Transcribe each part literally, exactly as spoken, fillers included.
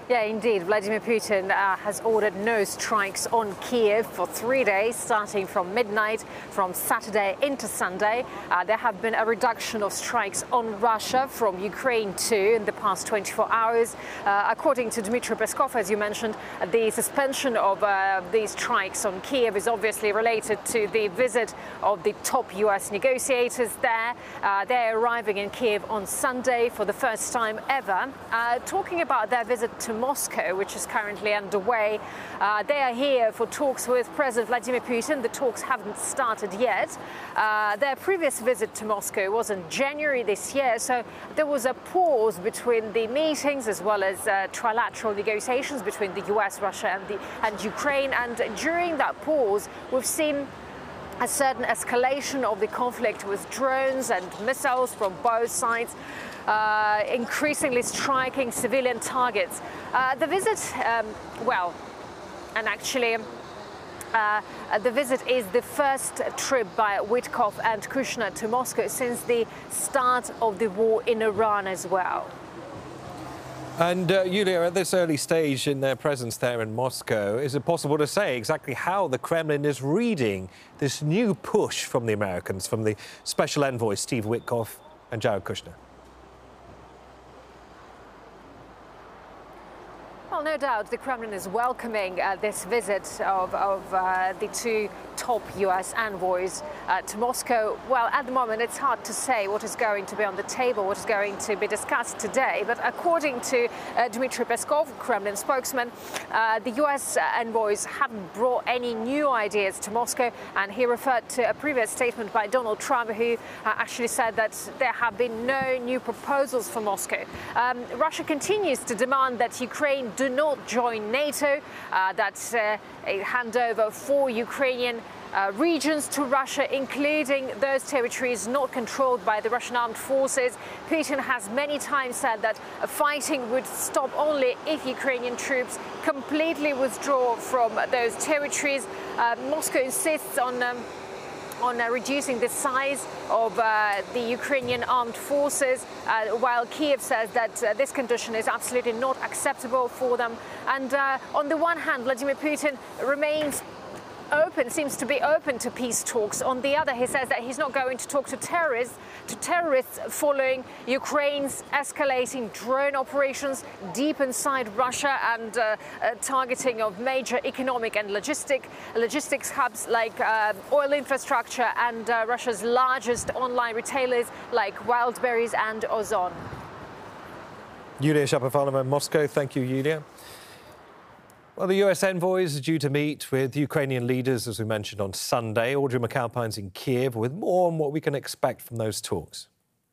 Yeah, indeed. Vladimir Putin uh, has ordered no strikes on Kiev for three days, starting from midnight, from Saturday into Sunday. Uh, there have been a reduction of strikes on Russia from Ukraine too in the past twenty-four hours. Uh, according to Dmitry Peskov, as you mentioned, the suspension of uh, these strikes on Kiev is obviously related to the visit of the top U S negotiators there. Uh, they're arriving in Kiev on Sunday for the first time ever. Uh, talking about their visit to Moscow, which is currently underway. Uh, they are here for talks with President Vladimir Putin. The talks haven't started yet. Uh, their previous visit to Moscow was in January this year, so there was a pause between the meetings as well as uh, trilateral negotiations between the U S, Russia and, the, and Ukraine. And during that pause, we've seen a certain escalation of the conflict with drones and missiles from both sides, uh, increasingly striking civilian targets. Uh, the visit, um, well, and actually uh, the visit is the first trip by Witkoff and Kushner to Moscow since the start of the war in Iran as well. And uh, Yulia, at this early stage in their presence there in Moscow, is it possible to say exactly how the Kremlin is reading this new push from the Americans, from the Special Envoy Steve Witkoff and Jared Kushner? Well, no doubt the Kremlin is welcoming uh, this visit of, of uh, the two top U S envoys uh, to Moscow. Well, at the moment, it's hard to say what is going to be on the table, what is going to be discussed today. But according to uh, Dmitry Peskov, Kremlin spokesman, uh, the U S envoys haven't brought any new ideas to Moscow. And he referred to a previous statement by Donald Trump, who uh, actually said that there have been no new proposals for Moscow. Um, Russia continues to demand that Ukraine do not join NATO, uh, that uh, a handover for Ukrainian uh, regions to Russia, including those territories not controlled by the Russian armed forces. Putin has many times said that fighting would stop only if Ukrainian troops completely withdraw from those territories. Uh, Moscow insists on um, on uh, reducing the size of uh, the Ukrainian armed forces, uh, while Kiev says that uh, this condition is absolutely not acceptable for them. And uh, on the one hand, Vladimir Putin remains open, seems to be open to peace talks. On the other, he says that he's not going to talk to terrorists, to terrorists following Ukraine's escalating drone operations deep inside Russia and uh, uh, targeting of major economic and logistic, logistics hubs like uh, oil infrastructure and uh, Russia's largest online retailers like Wildberries and Ozon. Yulia Shapovalova in Moscow. Thank you, Yulia. Well, the U S envoys are due to meet with Ukrainian leaders, as we mentioned, on Sunday. Audrey McAlpine's in Kiev with more on what we can expect from those talks.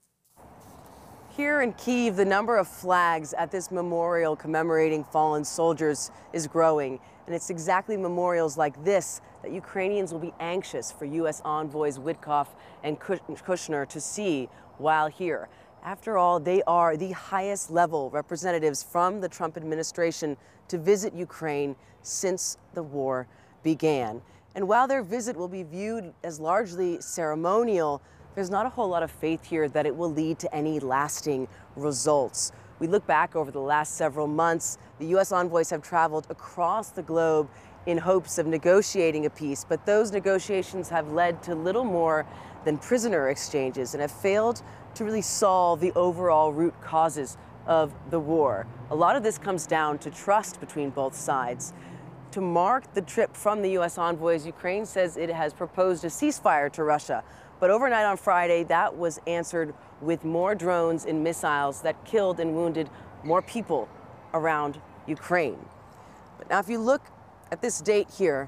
Here in Kyiv, the number of flags at this memorial commemorating fallen soldiers is growing. And it's exactly memorials like this that Ukrainians will be anxious for U S envoys Witkoff and Kushner to see while here. After all, they are the highest level representatives from the Trump administration to visit Ukraine since the war began. And while their visit will be viewed as largely ceremonial, there's not a whole lot of faith here that it will lead to any lasting results. We look back over the last several months, the U S envoys have traveled across the globe in hopes of negotiating a peace, but those negotiations have led to little more than prisoner exchanges and have failed to really solve the overall root causes of the war. A lot of this comes down to trust between both sides. To mark the trip from the U S envoys, Ukraine says it has proposed a ceasefire to Russia. But overnight on Friday, that was answered with more drones and missiles that killed and wounded more people around Ukraine. But now if you look at this date here,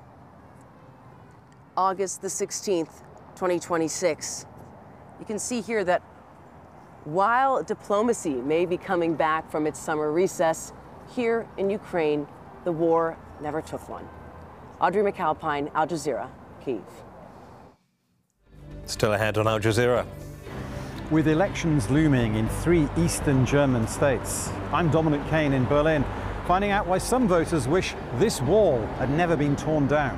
August the sixteenth, twenty twenty-six, you can see here that while diplomacy may be coming back from its summer recess, here in Ukraine, the war never took one. Audrey McAlpine, Al Jazeera, Kyiv. Still ahead on Al Jazeera. With elections looming in three eastern German states, I'm Dominic Kane in Berlin, finding out why some voters wish this wall had never been torn down.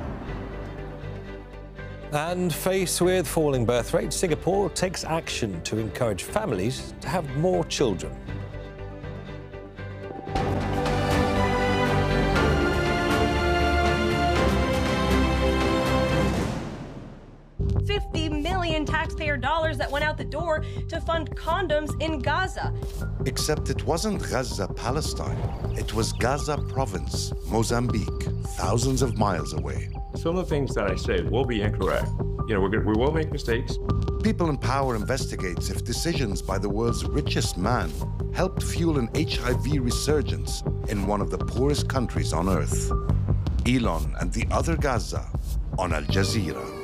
And faced with falling birth rates, Singapore takes action to encourage families to have more children. taxpayer dollars that went out the door to fund condoms in Gaza. Except it wasn't Gaza, Palestine. It was Gaza province, Mozambique, thousands of miles away. Some of the things that I say will be incorrect. You know, we're gonna, we will make mistakes. People in Power investigates if decisions by the world's richest man helped fuel an H I V resurgence in one of the poorest countries on earth. Elon and the other Gaza on Al Jazeera.